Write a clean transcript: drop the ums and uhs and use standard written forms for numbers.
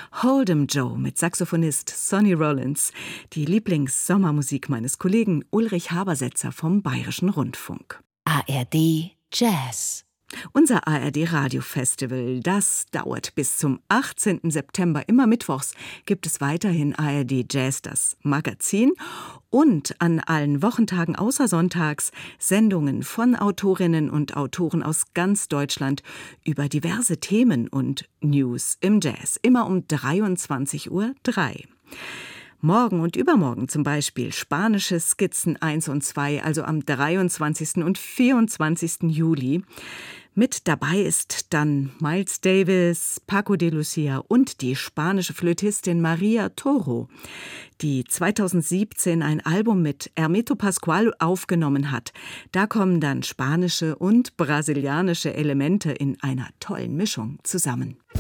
Hold'em Joe mit Saxophonist Sonny Rollins, die Lieblingssommermusik meines Kollegen Ulrich Habersetzer vom Bayerischen Rundfunk. ARD Jazz. Unser ARD-Radio-Festival, das dauert bis zum 18. September. Immer mittwochs gibt es weiterhin ARD Jazz, das Magazin. Und an allen Wochentagen außer sonntags Sendungen von Autorinnen und Autoren aus ganz Deutschland über diverse Themen und News im Jazz. Immer um 23:03 Uhr. Morgen und übermorgen zum Beispiel spanische Skizzen 1 und 2, also am 23. und 24. Juli. Mit dabei ist dann Miles Davis, Paco de Lucia und die spanische Flötistin Maria Toro, die 2017 ein Album mit Hermeto Pascual aufgenommen hat. Da kommen dann spanische und brasilianische Elemente in einer tollen Mischung zusammen.